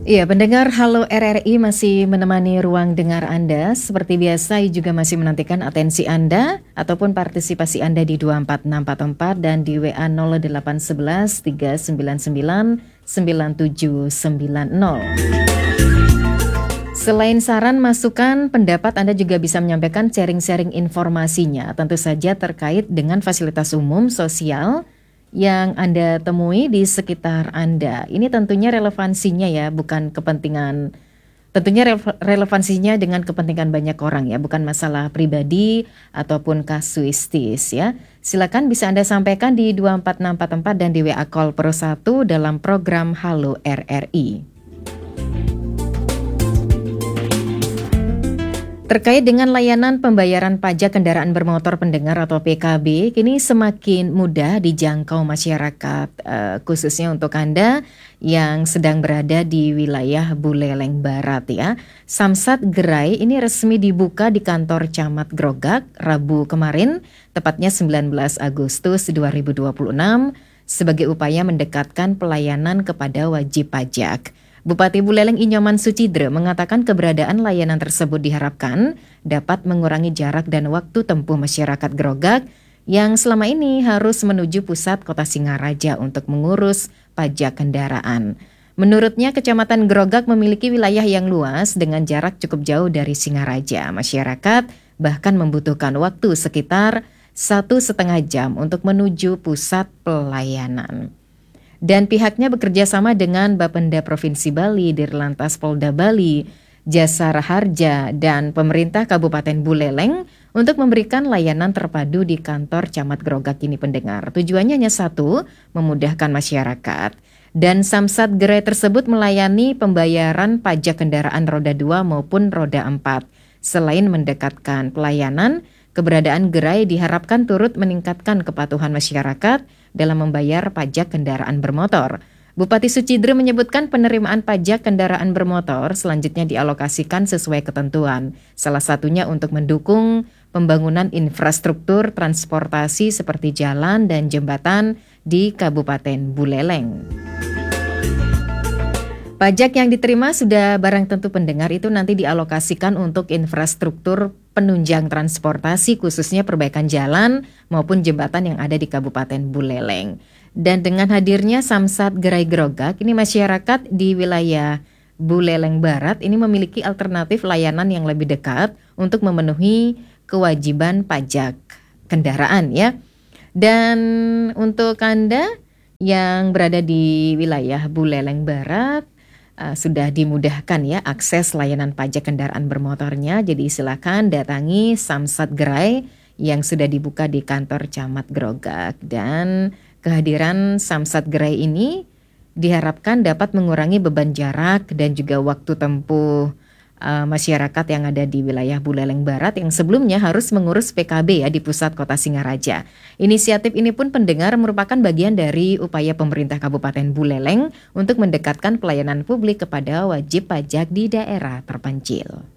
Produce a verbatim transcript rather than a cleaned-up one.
Iya, pendengar Halo R R I masih menemani ruang dengar Anda. Seperti biasa, juga masih menantikan atensi Anda ataupun partisipasi Anda di dua empat enam empat empat dan di W A nol delapan satu satu tiga sembilan sembilan sembilan tujuh sembilan nol. Selain saran, masukan, pendapat, Anda juga bisa menyampaikan sharing-sharing informasinya, tentu saja terkait dengan fasilitas umum sosial yang Anda temui di sekitar Anda. Ini tentunya relevansinya ya, bukan kepentingan, tentunya relevansinya dengan kepentingan banyak orang ya, bukan masalah pribadi ataupun kasuistis ya. Silakan bisa Anda sampaikan di dua empat enam empat empat dan di W A Call Pro satu dalam program Halo R R I. Terkait dengan layanan pembayaran pajak kendaraan bermotor pendengar atau P K B, kini semakin mudah dijangkau masyarakat, uh, khususnya untuk Anda yang sedang berada di wilayah Buleleng Barat ya. Samsat Gerai ini resmi dibuka di kantor Camat Grogak Rabu kemarin, tepatnya sembilan belas Agustus dua ribu dua puluh enam, sebagai upaya mendekatkan pelayanan kepada wajib pajak. Bupati Buleleng Inyoman Sucidre mengatakan keberadaan layanan tersebut diharapkan dapat mengurangi jarak dan waktu tempuh masyarakat Grogak yang selama ini harus menuju pusat kota Singaraja untuk mengurus pajak kendaraan. Menurutnya, Kecamatan Grogak memiliki wilayah yang luas dengan jarak cukup jauh dari Singaraja. Masyarakat bahkan membutuhkan waktu sekitar satu setengah jam untuk menuju pusat pelayanan. Dan pihaknya bekerja sama dengan Bapenda Provinsi Bali, Dirlantas Polda Bali, Jasara Harja, dan pemerintah Kabupaten Buleleng untuk memberikan layanan terpadu di kantor Camat Grogak ini pendengar. Tujuannya hanya satu, memudahkan masyarakat. Dan Samsat Gerai tersebut melayani pembayaran pajak kendaraan roda dua maupun roda empat. Selain mendekatkan pelayanan, keberadaan gerai diharapkan turut meningkatkan kepatuhan masyarakat dalam membayar pajak kendaraan bermotor. Bupati Sucidre menyebutkan penerimaan pajak kendaraan bermotor selanjutnya dialokasikan sesuai ketentuan. Salah satunya untuk mendukung pembangunan infrastruktur transportasi seperti jalan dan jembatan di Kabupaten Buleleng. Pajak yang diterima sudah barang tentu pendengar itu nanti dialokasikan untuk infrastruktur penunjang transportasi khususnya perbaikan jalan maupun jembatan yang ada di Kabupaten Buleleng. Dan dengan hadirnya Samsat Gerai Grogak, ini masyarakat di wilayah Buleleng Barat ini memiliki alternatif layanan yang lebih dekat untuk memenuhi kewajiban pajak kendaraan ya. Dan untuk Anda yang berada di wilayah Buleleng Barat, Uh, sudah dimudahkan ya akses layanan pajak kendaraan bermotornya. Jadi silakan datangi Samsat Gerai yang sudah dibuka di kantor Camat Grogak. Dan kehadiran Samsat Gerai ini diharapkan dapat mengurangi beban jarak dan juga waktu tempuh uh, masyarakat yang ada di wilayah Buleleng Barat yang sebelumnya harus mengurus P K B ya di pusat kota Singaraja. Inisiatif ini pun pendengar merupakan bagian dari upaya pemerintah Kabupaten Buleleng untuk mendekatkan pelayanan publik kepada wajib pajak di daerah terpencil.